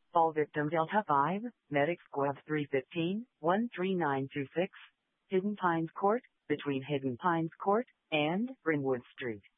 All victim Delta 5, Medic Squad 315, 13926, Hidden Pines Court, between Hidden Pines Court and Brynwood Street.